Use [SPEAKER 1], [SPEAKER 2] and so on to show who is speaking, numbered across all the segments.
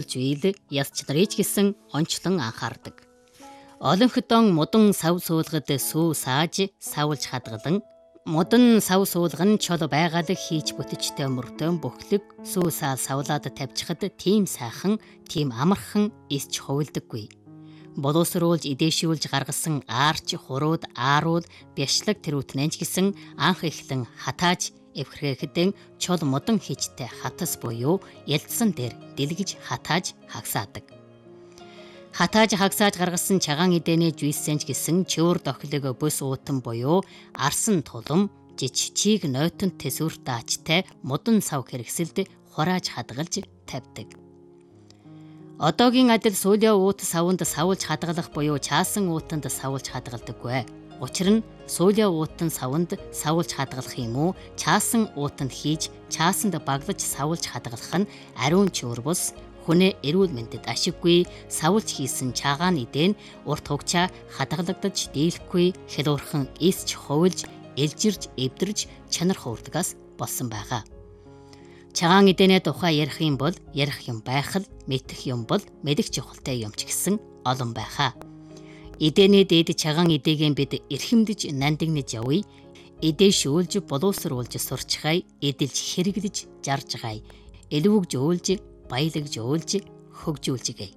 [SPEAKER 1] үргэлж үйл яс чанарыг гэсэн онцлон анхаардаг. Олонхдон мудан сав суулгад сүү сааж савлж хадгалан мудан сав суулган чол байгаль хийж бүтчтэй мөртөө бөхлөг сүү саа савлаад тавьчихад тийм сайхан, тийм амархан эсч хувилдаггүй. Боловсруулж идээшүүлж гаргасан аарч, хурууд, аарууд, бяшлаг тэрүүтнэнч гэсэн анх эхлэн хатааж эвхрэхэдэн чол мудан хийжтэй хатас буюу ялцсан дээр дэлгэж хатааж хагсаадаг. Хатааж хагсааж гаргасан чагаан эдэнэ жүйсэнч гэсэн чөөр дохилог бүс уутан буюу арсан тулам жиччийг нойтон тэсвэр даачтай мудан сав хэрэгсэлд хурааж хадгалж тавьдаг. Одоогийн адил сүүлийн уут савнд савлж хадгалах буюу чаасан уутанд савлж хадгалдаггүй. Учир нь сүүлийн уутан савнд савлж хадгалах юм уу, чаасан уутанд хийж чаасанд баглаж савлж хадгалах нь ариун чөөр бус хүнээ эрүүл мэндэд ашиггүй савлж хийсэн чагаан идэн урт хугацаа хадгалагдаж дийлэхгүй хялуурхан эсч хувилж, элжирж, эвдэрж чанар хуурдагаас болсон байгаа. Чагаан эдэнэ тухай ярих юм бол ярих юм байх л, мэдэх юм бол мэдэх чухалтай юм ч гэсэн олон байхаа. Эдэнэ дээд чагаан эдэгийн бид эрхэмдэж нандинж явъя. Эдээшүүлж боловсруулж сурчгай, эдэлж хэрэглэж жаржгай. Элвүгж өөлж, баялагж өөлж, хөгжүүлжгэй.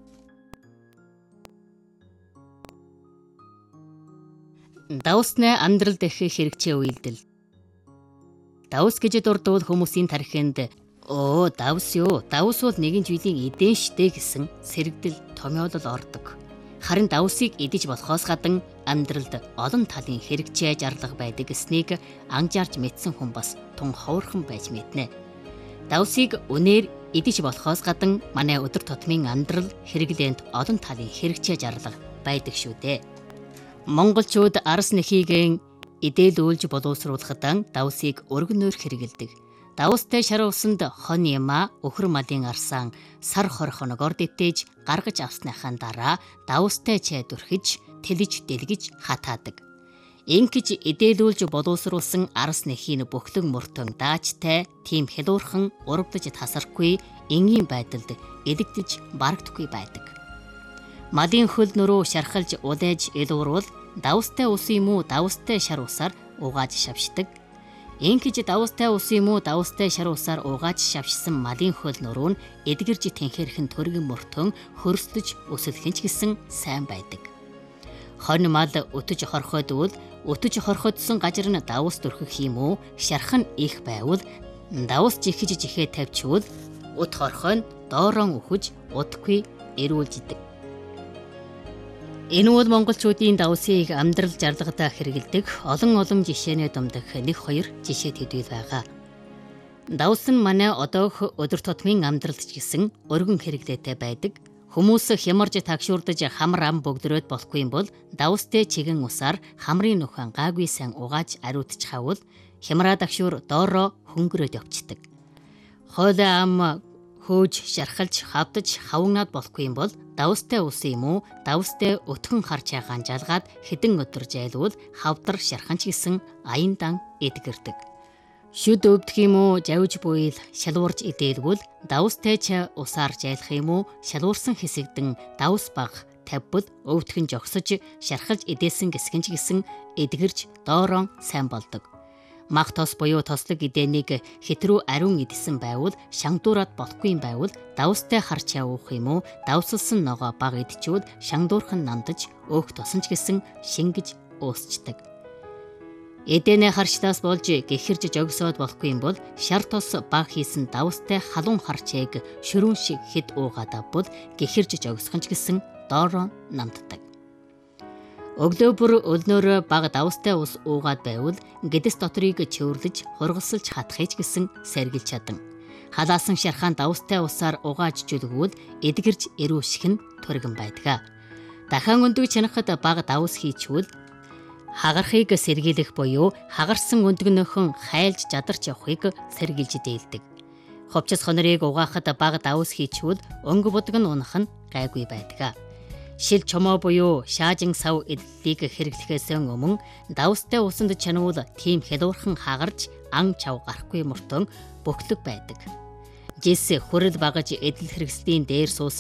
[SPEAKER 1] Давсны амьдрал дэх хэрэгцээ үйлдэл. Давс гэж дурдвал хүмүүсийн тархинд давс юу? Давс бол нэгэн жилийн эдэн штэ гэсэн сэрэгдэл томьёолол ордог. Харин давсыг идэж болохоос гадна амьдралд олон талын хэрэгцээ зарлага байдаг гэснийг анжаарч мэдсэн хүн бас тун ховорхон байж мэднэ. Давсыг үнээр идэж болохоос гадна манай өдөр тутмын амьдрал хэрэглээнд олон талын хэрэгцээ зарлага байдаг шүү дээ. Монголчууд арс нэхийгэн идээлүүлж боловсруулахад давсыг өргөнөөр хэрэгэлдэг. Давстай шар усанд хон яма өхөр малын арсан сар хор хоногоор дэтэж гаргаж авсныхаа дараа давстай чай дүрхэж тэлж дэлгэж хатаадаг. Ингэж идээлүүлж боловсруулсан арс нэхийн бөхлөг мөртөн даачтай тийм хялуурхан урагдаж тасархгүй энгийн байдалд эдэгдэж барагдахгүй байдаг. Малын хөл нөрөө шархалж улайж элуурвал давстай ус юм уу давстай шар усаар угааж шавшдаг. Ингэж давстай ус юм уу давстай шар усаар угааж шавшсан малын хөл нөрөө нь эдгэрж тэнхэрхэн төргөн мөртөн хөрсдөж өсөлхөнч гэсэн сайн байдаг. Хонь мал өтөж хорхойдвол өтөж хорхойдсон гажир нь давс дүрхэх юм уу шархан их байвал давс жихэж жихээ тавьчвал ут хорхой нь доорон өхөж удахгүй эрүүлж идэг. Энэ бол монголчуудын давсыг амьдрал зарлагадаа хэрэгэлдэг олон жишээний дундах 1-2 жишээ төдий байгаа. Давс нь манай одоох өдөр тутмын амьдралд ч гэсэн өргөн хэрэглээтэй байдаг. Хүмүүс хямарж тагшуурдаж хамар ам бөгдрөөд болохгүй юм бол давстай чигэн усаар хамрын нөхөн гаагүй сайн угааж ариутж хавал хямраа тагшуур доороо хөнгөрөөд явцдаг. Хойлоо ам хөөж шархалж хавдаж хавнаад болохгүй юм бол давстай ус юм уу давстай өтгөн харж ягаан жалгаад хэдэн өдөр жайлвал хавдар шарханч гэсэн аян дан эдгэрдэг. Шүд өвдөх юм уу завж буйл шалуурж идээлгүүл давстай чай усаар жайлах юм уу шалуурсан хэсэгдэн давс баг тавьбал өвдгөн жогсож шархалж идээсэн гэсгэнч гэсэн эдгэрж доорон сайн болдог. Мах тос буюу тослог эдэнийг хэтрүү ариун идсэн байвал шангадуураад болохгүй байвал давстай харч явах юм уу давсалсан ногоо баг идчүүд шангадуурхан нандаж өөх тосонч гэсэн шингэж уусчдаг. Эдэнэ харчлаас болж гэхэрж жогсоод болохгүй юм бол шар тос баг хийсэн давстай халуун харчээг шөрүүн шиг хэд уугаад авбал гэхэрж жогсохонч гэсэн доороо нанддаг. Өглөө бүр өлнөөр баг давстай ус уугаад байвал гэдэс дотрыг чөвөрлөж хургалсалж хатахыч гэсэн сэргэлж чадан. Халаасан шархаан давстай усаар угааж жүлгүүл эдгэрж эрүүших нь төргөн байдаг. Дахин өндөг чанахад баг давс хийчвэл хагархыг сэргийлэх буюу хагарсан өндгөнөхөн хайлж задарч явахыг сэргийлж дээлдэг. Ховчс хонорыг угаахад баг давс хийчвэл өнгө будаг нь унах нь гайгүй байдаг. Шил чомоо буюу шаажин сав эдлийг хэрэглэхээс өмнө давстай усанд чануул тийм хялуурхан хагарч ан чав гарахгүй мөртөн бөхлөг байдаг. Жис хүрэл багаж эдэл хэрэгслийн дээр суусан